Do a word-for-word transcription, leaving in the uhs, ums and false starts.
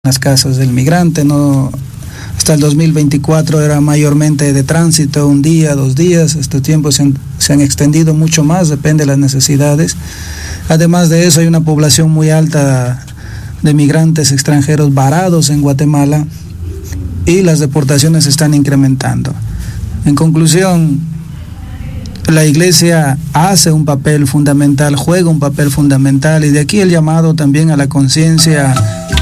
las casas del migrante, no, hasta el dos mil veinticuatro era mayormente de tránsito, un día, dos días, estos tiempos se han, se han extendido mucho más, depende de las necesidades. Además de eso hay una población muy alta de migrantes extranjeros varados en Guatemala y las deportaciones se están incrementando. En conclusión, la Iglesia hace un papel fundamental, juega un papel fundamental, y de aquí el llamado también a la conciencia